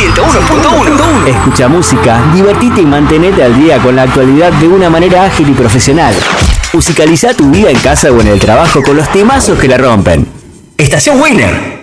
101.1. Escucha música, divertite y mantenete al día con la actualidad de una manera ágil y profesional. Musicaliza tu vida en casa o en el trabajo con los temazos que la rompen. Estación Wiener.